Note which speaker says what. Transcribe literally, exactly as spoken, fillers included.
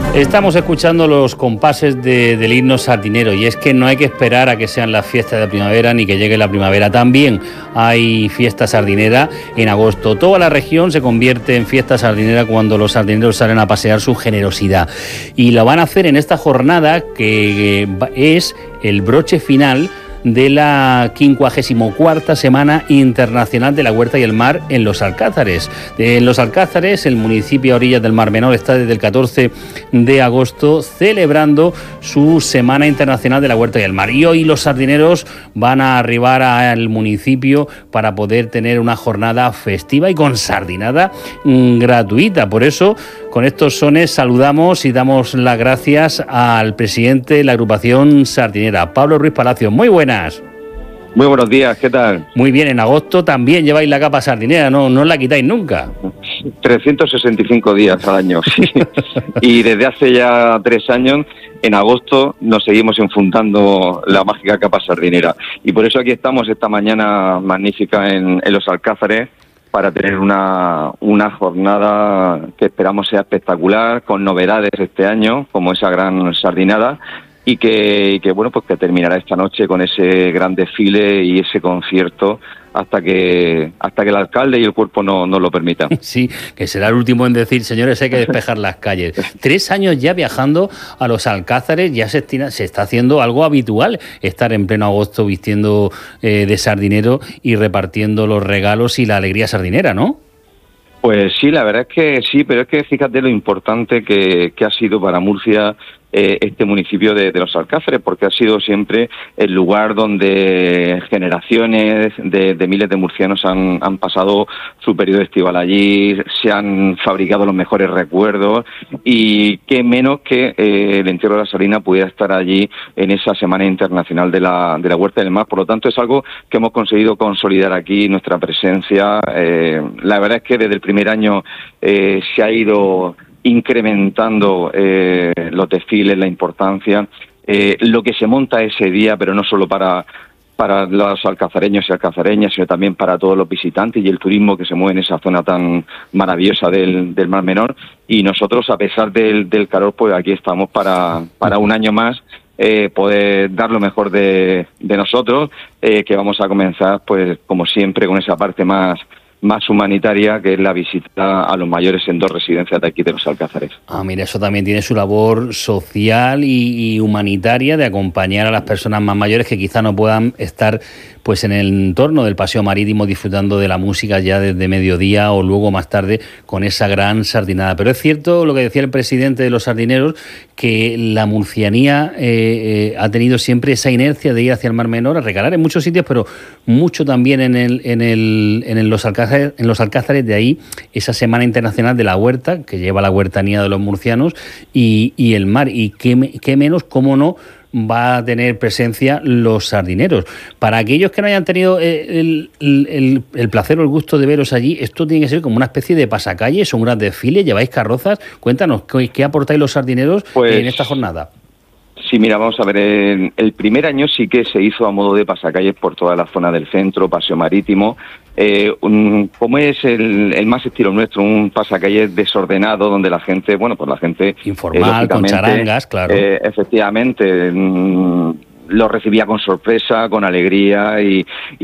Speaker 1: Estamos escuchando los compases de, del himno sardinero, y es que no hay que esperar a que sean las fiestas de primavera ni que llegue la primavera. También hay fiesta sardinera en agosto. Toda la región se convierte en fiesta sardinera cuando los sardineros salen a pasear su generosidad. Y lo van a hacer en esta jornada que es el broche final de la quincuagésimo cuarta Semana Internacional de la Huerta y el Mar en Los Alcázares. En Los Alcázares, el municipio a orillas del Mar Menor, está desde el catorce de agosto celebrando su Semana Internacional de la Huerta y el Mar. Y hoy los sardineros van a arribar al municipio para poder tener una jornada festiva y con sardinada mmm, gratuita. Por eso, con estos sones saludamos y damos las gracias al presidente de la agrupación sardinera, Pablo Ruiz Palacio. Muy buenas.
Speaker 2: Muy buenos días, ¿qué tal?
Speaker 1: Muy bien, en agosto también lleváis la capa sardinera, no, no la quitáis nunca.
Speaker 2: trescientos sesenta y cinco días al año, sí. Y desde hace ya tres años, en agosto, nos seguimos enfundando la mágica capa sardinera. Y por eso aquí estamos esta mañana magnífica en, en Los Alcázares, para tener una, una jornada que esperamos sea espectacular, con novedades este año, como esa gran sardinada, y que, y que bueno, pues que terminará esta noche con ese gran desfile y ese concierto hasta que hasta que el alcalde y el cuerpo no, no lo permitan.
Speaker 1: Sí, que será el último en decir, señores, hay que despejar las calles. Tres años ya viajando a Los Alcázares, ya se, estima, se está haciendo algo habitual estar en pleno agosto vistiendo eh, de sardinero y repartiendo los regalos y la alegría sardinera, ¿no?
Speaker 2: Pues sí, la verdad es que sí, pero es que fíjate lo importante que, que ha sido para Murcia eh, este municipio de, de Los Alcázares, porque ha sido siempre el lugar donde generaciones de, de miles de murcianos han, han pasado su periodo estival allí, se han fabricado los mejores recuerdos, y qué menos que eh, el entierro de la sardina pudiera estar allí en esa Semana Internacional de la, de la Huerta del Mar. Por lo tanto, es algo que hemos conseguido consolidar aquí, nuestra presencia. Eh, la verdad es que desde el primer año eh, se ha ido incrementando eh, los desfiles, la importancia, eh, lo que se monta ese día, pero no solo para para los alcazareños y alcazareñas, sino también para todos los visitantes y el turismo que se mueve en esa zona tan maravillosa del, del Mar Menor. Y nosotros, a pesar del, del calor, pues aquí estamos para, para un año más eh, poder dar lo mejor de, de nosotros, eh, que vamos a comenzar, pues como siempre, con esa parte más más humanitaria, que es la visita a los mayores en dos residencias de aquí de Los Alcázares.
Speaker 1: Ah, mira, eso también tiene su labor social y, y humanitaria de acompañar a las personas más mayores que quizá no puedan estar pues en el entorno del paseo marítimo disfrutando de la música ya desde mediodía o luego más tarde con esa gran sardinada. Pero es cierto lo que decía el presidente de los sardineros, que la murcianía eh, eh, ha tenido siempre esa inercia de ir hacia el Mar Menor a regalar en muchos sitios, pero mucho también en el en el en el Los Alcázares, en Los Alcázares, de ahí esa Semana Internacional de la Huerta, que lleva la huertanía de los murcianos, y, y el mar. Y qué, qué menos, cómo no, va a tener presencia los sardineros. Para aquellos que no hayan tenido el, el, el, el placer o el gusto de veros allí, esto tiene que ser como una especie de pasacalles, son un gran desfile, lleváis carrozas. Cuéntanos, ¿qué, qué aportáis los sardineros pues, en esta jornada?
Speaker 2: Sí, mira, vamos a ver, el, el primer año sí que se hizo a modo de pasacalles por toda la zona del centro, paseo marítimo. Eh, un, como es el, el más estilo nuestro, un pasacalles desordenado donde la gente, bueno, pues la gente...
Speaker 1: Informal, eh, con charangas, claro.
Speaker 2: Eh, efectivamente, mmm, lo recibía con sorpresa, con alegría y...